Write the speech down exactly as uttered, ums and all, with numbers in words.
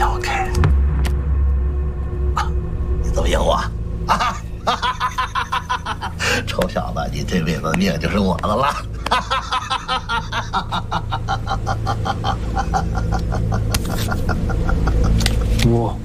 要开。啊，你怎么赢我？啊！臭小子，你这辈子命就是我的了。 我